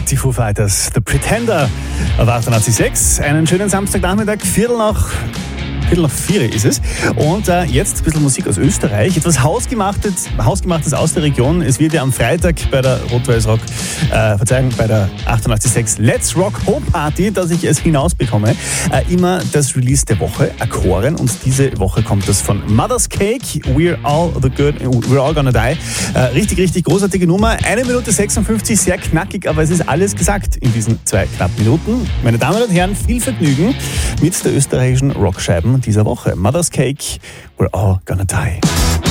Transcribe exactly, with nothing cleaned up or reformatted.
Die Foo Fighters, The Pretender auf achtundachtzig Komma sechs. Einen schönen Samstagnachmittag, Viertel nach, Viertel nach vier ist es. Und äh, jetzt ein bisschen Musik aus Österreich. Etwas Hausgemachtes, Hausgemachtes aus der Region. Es wird ja am Freitag bei der Rot-Weiß-Rock, äh, Verzeihung, bei der achtundachtzig Komma sechs Let's Rock Home Party, dass ich es hinausbekomme, äh, immer das Release der Woche erkoren. Und diese Woche kommt das von Mother's Cake, We're All the Good, We're All Gonna Die. Äh, richtig, richtig großartige Nummer. Eine Minute sechsundfünfzig, sehr knackig, aber es ist alles gesagt in diesen zwei knappen Minuten. Meine Damen und Herren, viel Vergnügen mit der österreichischen Rockscheiben dieser Woche. Mother's Cake, We're All Gonna Die.